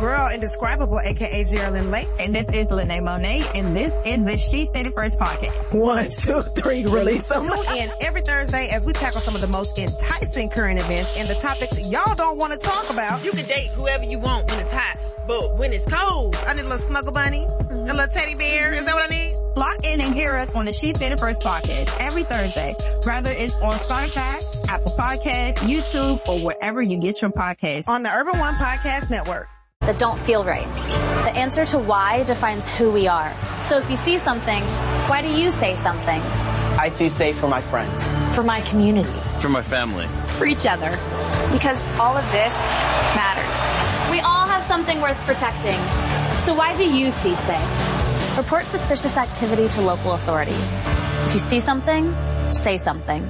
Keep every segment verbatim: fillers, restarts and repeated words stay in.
girl Indescribable, a k a. Geraldine Lake. And this is Lene Monet, and this is the She Said It First podcast. One, two, three, release them. Tune in every Thursday as we tackle some of the most enticing current events and the topics y'all don't want to talk about. You can date whoever you want when it's hot, but when it's cold, I need a little snuggle bunny, mm-hmm. a little teddy bear. Is that what I need? Lock in and hear us on the She Said It First podcast every Thursday, whether it's on Spotify, Apple Podcasts, YouTube, or wherever you get your podcasts. On the Urban One Podcast Network. That don't feel right. The answer to why defines who we are. So if you see something, why do you say something? I see safe for my friends. For my community. For my family. For each other. Because all of this matters. We all have something worth protecting. So why do you see safe? Report suspicious activity to local authorities. If you see something, say something.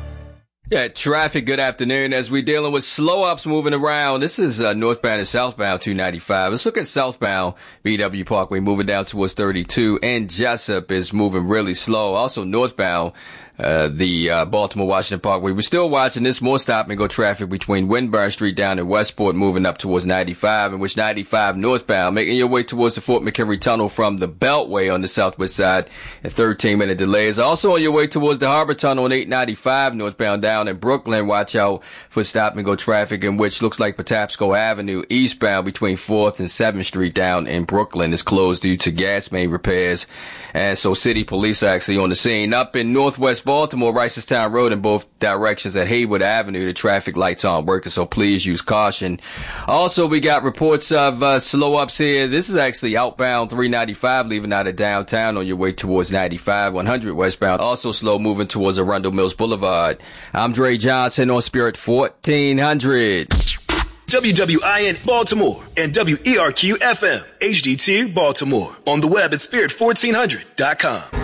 Yeah, traffic, good afternoon. As we're dealing with slow ups moving around, this is uh, northbound and southbound two ninety-five. Let's look at southbound B W Parkway moving down towards thirty-two, and Jessup is moving really slow. Also northbound, uh, the uh, Baltimore-Washington Parkway. We're still watching this more stop and go traffic between Winburn Street down in Westport moving up towards ninety-five, and which ninety-five northbound, making your way towards the Fort McHenry Tunnel from the Beltway on the southwest side at thirteen minute delays. Also on your way towards the Harbor Tunnel on eight ninety-five northbound down in Brooklyn. Watch out for stop and go traffic in which looks like Patapsco Avenue eastbound between fourth and seventh Street down in Brooklyn is closed due to gas main repairs. And so city police are actually on the scene. Up in northwest Baltimore, Ricestown Road in both directions at Haywood Avenue, the traffic lights aren't working, so please use caution. Also, we got reports of uh, slow ups here. This is actually outbound three ninety-five leaving out of downtown on your way towards ninety-five, one hundred westbound. Also slow moving towards Arundel Mills Boulevard. I'm Dre Johnson on Spirit fourteen hundred. W W I N Baltimore and W E R Q F M H D two Baltimore. On the web at spirit fourteen hundred dot com.